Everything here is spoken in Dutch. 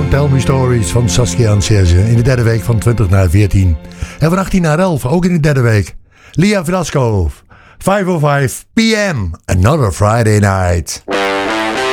Tell Me Stories van Saskia en Serge in de derde week van 20 naar 14. En van 18 naar 11, ook in de derde week. Lia Velasco, 5:05 p.m. Another Friday Night.